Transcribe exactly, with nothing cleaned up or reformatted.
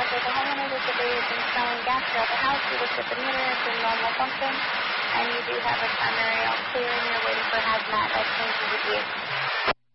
with the homeowner that they have been selling gas throughout the house. You looked at the meter, it's in normal function, and you do have a primary all clear, and you're waiting for hazmat at ten G B D.